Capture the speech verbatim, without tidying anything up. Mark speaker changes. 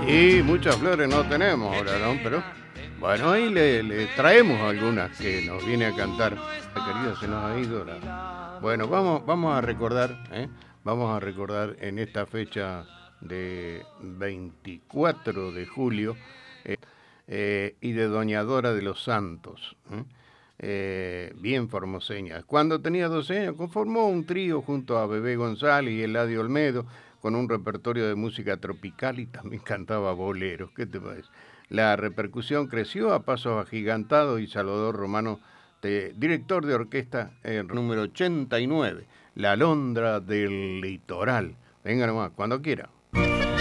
Speaker 1: Y muchas flores no tenemos ahora, ¿no? Pero bueno, ahí le, le traemos algunas que nos viene a cantar. Querido, se nos ha ido la... Bueno, vamos, vamos a recordar, ¿eh? Vamos a recordar en esta fecha de veinticuatro de julio eh, eh, y de Doña Dora de los Santos, ¿eh? Eh, bien formoseña. Cuando tenía doce años conformó un trío junto a Bebé González y Eladio Olmedo con un repertorio de música tropical y también cantaba boleros. ¿Qué te parece? La repercusión creció a pasos agigantados y Salvador Romano, de, director de orquesta eh, número ochenta y nueve, La Alondra del Litoral. Venga nomás, cuando quiera.